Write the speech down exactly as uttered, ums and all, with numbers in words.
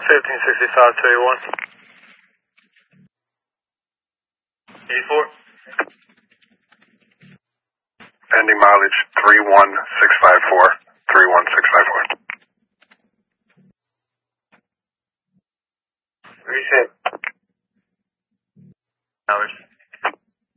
fifteen sixty-five two eighty-one. eighty-four. Pending mileage three one six five four. three one six five four. Reset.